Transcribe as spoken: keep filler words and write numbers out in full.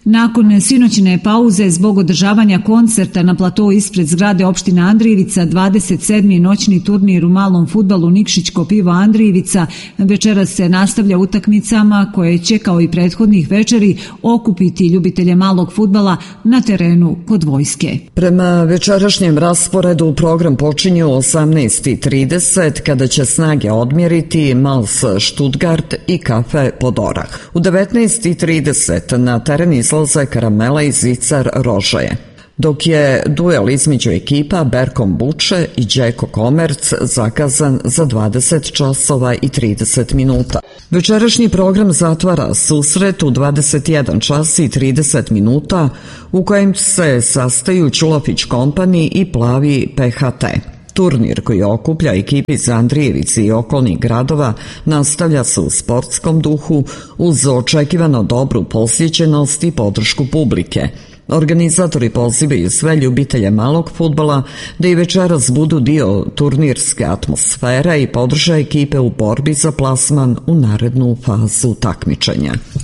Nakon sinoćne pauze zbog održavanja koncerta na platou ispred zgrade opštine Andrijevica, dvadeset sedmi noćni turnir u malom fudbalu Nikšićko pivo Andrijevica večeras se nastavlja utakmicama koje će, kao i prethodnih večeri, okupiti ljubitelje malog fudbala na terenu kod Vojske. Prema večerašnjem rasporedu program počinje u osamnaest i trideset kada će snage odmjeriti Mals Stuttgart i Kafe Podorah. U devetnaest i trideset na teren izlaze Karamela i Zicar Rožaje, dok je duel između ekipa Berkom Buče i Đeko Komerc zakazan za dvadeset časova i trideset minuta. Večerašnji program zatvara susret u dvadeset jedan čas i trideset minuta u kojem se sastaju Ćulović Kompani i Plavi P H T. Turnir koji okuplja ekipi iz Andrijevice i okolnih gradova nastavlja se u sportskom duhu uz očekivano dobru posjećenost i podršku publike. Organizatori pozivaju sve ljubitelje malog fudbala da i večeras budu dio turnirske atmosfere i podrže ekipe u borbi za plasman u narednu fazu takmičenja.